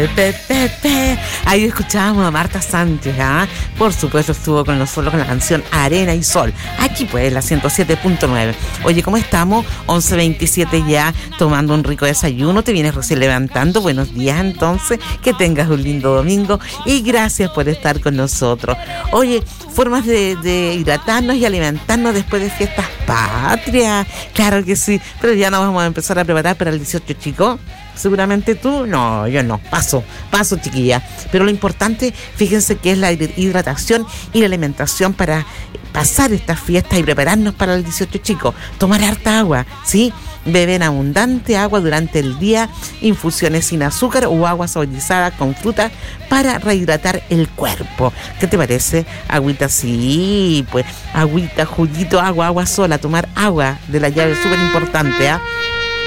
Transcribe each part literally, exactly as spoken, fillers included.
Pe, pe, pe. Ahí escuchábamos a Marta Sánchez, ¿ah? Por supuesto estuvo con nosotros con la canción Arena y Sol. Aquí pues, la ciento siete punto nueve. Oye, ¿cómo estamos? once veintisiete ya, tomando un rico desayuno. Te vienes recién levantando. Buenos días entonces. Que tengas un lindo domingo. Y gracias por estar con nosotros. Oye, formas de, de hidratarnos y alimentarnos después de fiestas patrias. Claro que sí. Pero ya nos vamos a empezar a preparar para el dieciocho, chicos. Seguramente tú, no, yo no, paso, paso chiquilla. Pero lo importante, fíjense que es la hidratación y la alimentación para pasar estas fiestas y prepararnos para el dieciocho, chicos. Tomar harta agua, ¿sí? Beber abundante agua durante el día, infusiones sin azúcar o agua saborizada con fruta para rehidratar el cuerpo. ¿Qué te parece? Agüita, sí, pues, agüita, juguito, agua, agua sola, tomar agua de la llave, súper importante, ¿ah? ¿eh?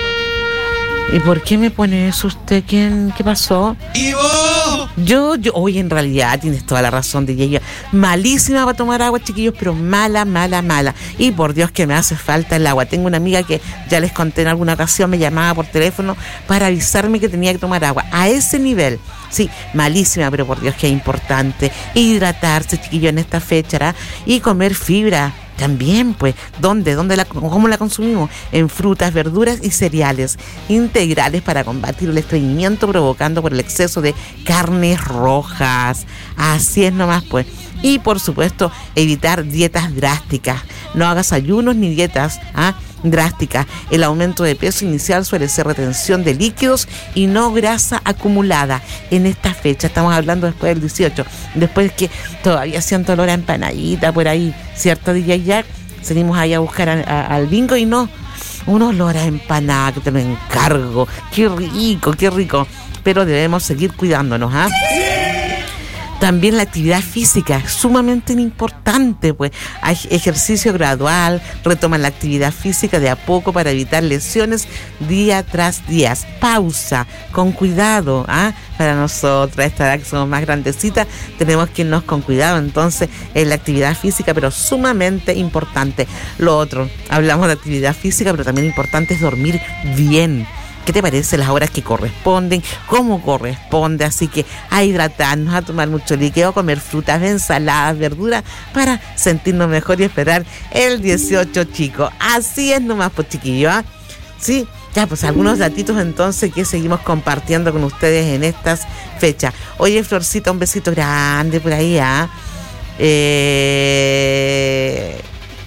¿Y por qué me pone eso usted? ¿Quién? ¿Qué pasó? ¡Ivo! Yo, yo, hoy en realidad tienes toda la razón de ella. Malísima para tomar agua, chiquillos, pero mala, mala, mala. Y por Dios que me hace falta el agua. Tengo una amiga que ya les conté en alguna ocasión, me llamaba por teléfono para avisarme que tenía que tomar agua. A ese nivel, sí, malísima, pero por Dios que es importante hidratarse, chiquillos, en esta fecha, ¿verdad? Y comer fibra. También, pues, ¿dónde? ¿Dónde la, ¿Cómo la consumimos? En frutas, verduras y cereales integrales para combatir el estreñimiento provocando por el exceso de carnes rojas. Así es nomás, pues. Y, por supuesto, evitar dietas drásticas. No hagas ayunos ni dietas ¿ah? drásticas. El aumento de peso inicial suele ser retención de líquidos y no grasa acumulada. En esta fecha, estamos hablando después del dieciocho, después que todavía siento olor a empanadita por ahí, ¿cierto, D J Jack? Salimos ahí a buscar a, a, al bingo y no, un olor a empanada que te lo encargo. Qué rico, qué rico. Pero debemos seguir cuidándonos, ¿ah? ¿eh? También la actividad física es sumamente importante, pues hay ejercicio gradual, retoman la actividad física de a poco para evitar lesiones día tras día. Pausa, con cuidado, ¿ah? Para nosotras, esta edad que somos más grandecitas, tenemos que irnos con cuidado, entonces es la actividad física, pero sumamente importante. Lo otro, hablamos de actividad física, pero también importante es dormir bien. ¿Qué te parece? Las horas que corresponden, cómo corresponde, así que a hidratarnos, a tomar mucho líquido, a comer frutas, ensaladas, verduras, para sentirnos mejor y esperar el dieciocho, chicos. Así es nomás, pues, chiquillos, ¿ah? Sí, ya, pues algunos datitos entonces que seguimos compartiendo con ustedes en estas fechas. Oye, Florcita, un besito grande por ahí, ¿ah? Eh...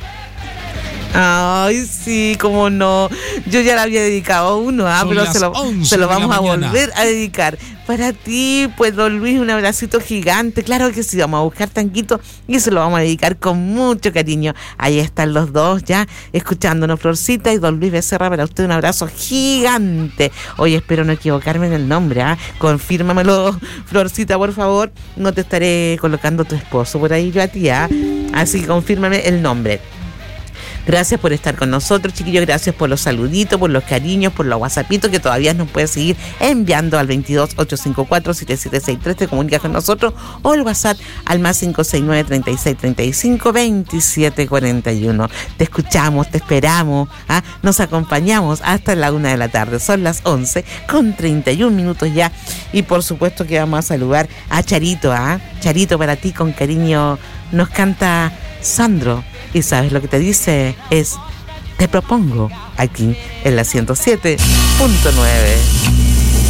Ay, sí, cómo no. Yo ya le había dedicado uno, ¿ah? Pero se lo, se lo vamos a volver a dedicar. Para ti, pues, don Luis, un abracito gigante. Claro que sí, vamos a buscar Tanguito y se lo vamos a dedicar con mucho cariño. Ahí están los dos ya escuchándonos, Florcita y don Luis Becerra. Para usted un abrazo gigante. Oye, espero no equivocarme en el nombre, ¿ah? ¿eh? Confírmamelo, Florcita, por favor. No te estaré colocando tu esposo por ahí yo a ti, ¿ah? ¿eh? Así que confírmame el nombre. Gracias por estar con nosotros, chiquillos. Gracias por los saluditos, por los cariños, por los whatsappitos que todavía nos puedes seguir enviando al veintidós, ochocientos cincuenta y cuatro, setenta y siete sesenta y tres. Te comunicas con nosotros o el WhatsApp al más cinco seis nueve, treinta y seis, treinta y cinco, veintisiete cuarenta y uno. Te escuchamos, te esperamos, ¿ah? Nos acompañamos hasta la una de la tarde. Son las once con treinta y un minutos ya. Y por supuesto que vamos a saludar a Charito, ¿ah? Charito, para ti con cariño nos canta Sandro. Y sabes lo que te dice es, te propongo, aquí en la ciento siete punto nueve.